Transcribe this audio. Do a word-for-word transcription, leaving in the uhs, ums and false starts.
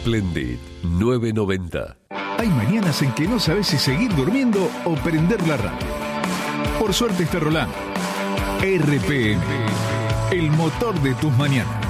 Splendid nueve noventa. Hay mañanas en que no sabes si seguir durmiendo o prender la radio. Por suerte está Rolando. R P M, el motor de tus mañanas.